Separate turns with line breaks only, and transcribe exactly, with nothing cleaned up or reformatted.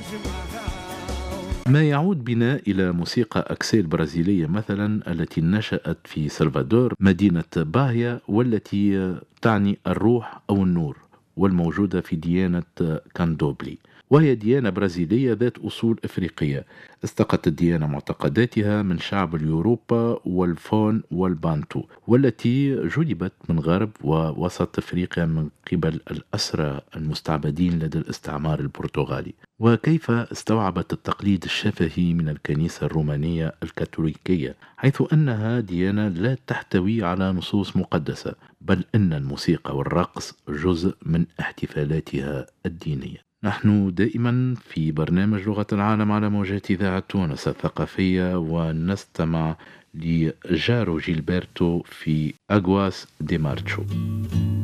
ما يعود بنا إلى موسيقى أكسيل البرازيلية مثلا التي نشأت في سلفادور مدينة باهيا، والتي تعني الروح أو النور، والموجودة في ديانة كاندوبلي، وهي ديانة برازيلية ذات أصول إفريقية. استقت الديانة معتقداتها من شعب اليوروبا والفون والبانتو، والتي جلبت من غرب ووسط أفريقيا من قبل الأسرى المستعبدين لدى الاستعمار البرتغالي. وكيف استوعبت التقليد الشفهي من الكنيسة الرومانية الكاثوليكية، حيث أنها ديانة لا تحتوي على نصوص مقدسة، بل أن الموسيقى والرقص جزء من احتفالاتها الدينية. نحن دائما في برنامج لغة العالم على موجات إذاعة تونس الثقافية، ونستمع لجارو جيلبرتو في أغواس دي مارتشو.